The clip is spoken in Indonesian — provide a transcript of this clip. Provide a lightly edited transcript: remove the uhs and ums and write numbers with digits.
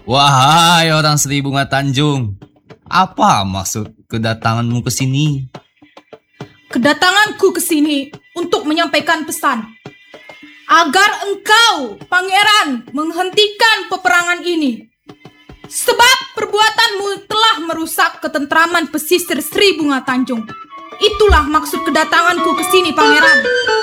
Wahai orang Sri Bunga Tanjung, apa maksud kedatanganmu ke sini? Kedatanganku ke sini untuk menyampaikan pesan agar engkau, pangeran, menghentikan peperangan ini. Sebab perbuatanmu telah merusak ketentraman pesisir Sri Bunga Tanjung. Itulah maksud kedatanganku ke sini, pangeran.